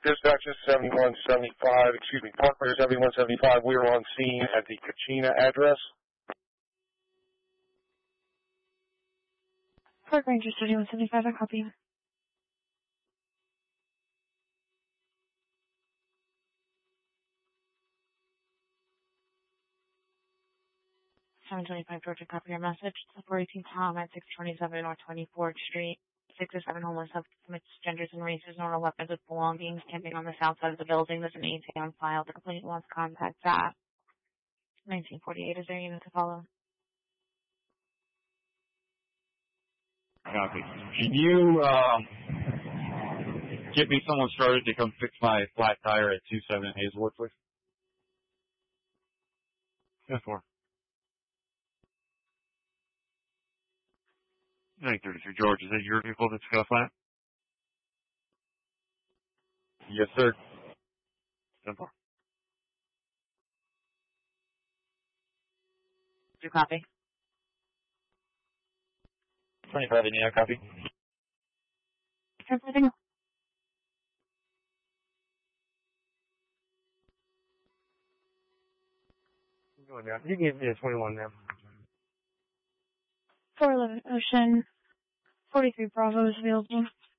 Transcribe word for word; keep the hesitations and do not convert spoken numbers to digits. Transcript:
Dispatch is seventy-one seventy-five, excuse me, Parkway seventy-one seventy-five. We are on scene at the Kachina address. Park Ranger seventy-one seventy-five, I copy. seven twenty-five Georgia, copy your message. four eighteen Tom at six twenty-seven North twenty-fourth Street. Six or seven homeless of mixed genders and races, nor weapons with belongings, camping on the south side of the building. There's an A T on file. The complainant wants contact at nineteen forty-eight. Is there a unit to follow? Copy. Can you uh, get me someone started to come fix my flat tire at two seven Hazelwood, please? Yes, four. nine thirty-three George, is that your vehicle that's got flat? Yes, sir. ten four. Do you copy? twenty-five Indiana, copy. Everything. Going down. You can give me a twenty-one now. four eleven Ocean. forty-three Bravo is available.